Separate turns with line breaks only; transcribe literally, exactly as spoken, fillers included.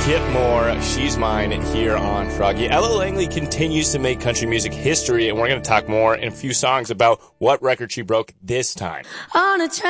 Kip Moore, She's Mine, here on Froggy. Ella Langley continues to make country music history, and we're going to talk more in a few songs about what record she broke this time.
On a